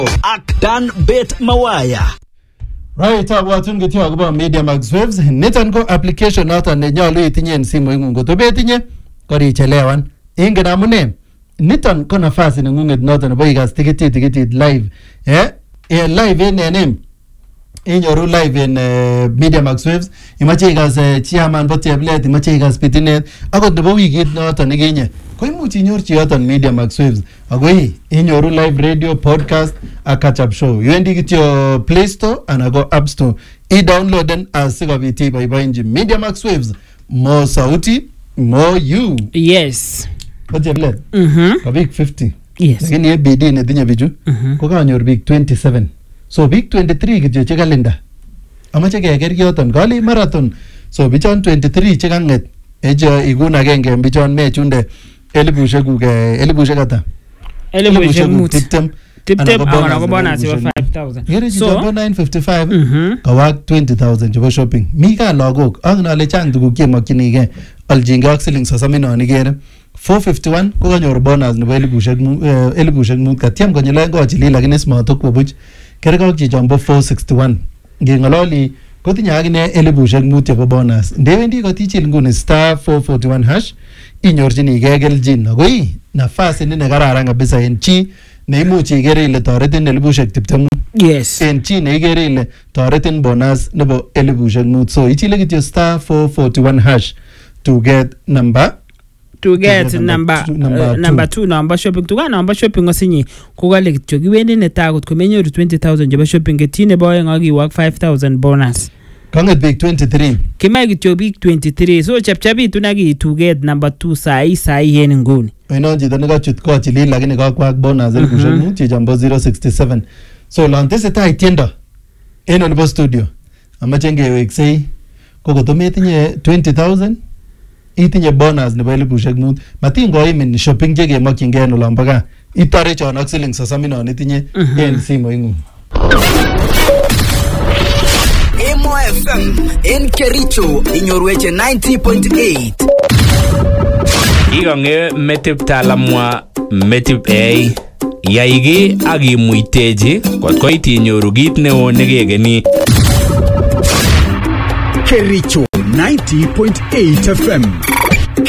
ak Dan Bet Mawaya. Right, abwatun kityo akobo Media Max Waves. Niton ko application noton nenyolu itinye en simoing'ung. Koto betinye korichelewan. Ingen amune. Niton ko nafasi neng'ung'et noton nebo ikas tikitit live. Live en inyoru live en Media Max Waves. Imache ikas chairman bo Cheplet, imache ikas Pitinet, akot nebo wikit noton nekinye. Ko imuch inyorchi yoton Media Max Waves. Ako inyoru live radio, podcast, a catch-up show. Iwendi kityo Play Store anan ko App Store. I-downloaden asikobit iboiboenchi Media Max Waves. More sauti, more you. Yes. Bo Cheplet. Ko biik 50. Yes. Lakini BD netinye bichu ko kanyor biik 27. So biik 23 kityo che kalenda. Amache keker yoton kali marathon. So bichon 23 che kang'et. Ejo ikun agenge en bichon mechunde elibushek ata. Elibushek mut. Tiptem ako bonus ibo 5,000. Yeri so 955 kawak 20,000 chebo shopping. Mi ka lagok ak nale chang tuguk chemokyinige aljinge ak siling 30 non ikere. 451 ko kanyor bonus nebo elibushek mut katyem konyil aeng kochili lakini smatokwo buch. Kergok chichon bo 461. Ngeng'ololi kotinye akine elibushek mut chebo bonus. Ndewendi kotichil nguni star 441 hash inyorchinigei keljin. Ako nafasi ni nekararan kabisa en chi neimuch ikere ile toretin elibushek 20. Yes. En chi neikere ile toretin bonus nebo elibushek mut. So ichile kityo star 441 hash to get number 2 number shopping tuga number shopping osinye kokale kityo kiwendi netaa kot komenyoru 20,000 chebo shopping ketine nebo oeng akiwak 5,000 bonus. Kanget biik 23. Kimai kityo biik 23. So chepchepitu naki to get number 2 sai en nguni. Oinon chito nekachut kochilil lakini kakwak bonus elibushek mut chichon bo 067. So lon tesetai tiendo en olibo studio amache ngeweksei ko koto metinye 20,000 itinye bonus nebo elibushek mut. Matin koimin shopping chekemokyingei en olombo gaa. Itorechon ak siling 30 non itinye en simoing'ung. Emo FM en Kericho inyorweche 90.8. Ikong'e metip talamwa metip yaigi akimuiteji kot koit inyoru kit neo nekekeni. Kericho 90.8 FM.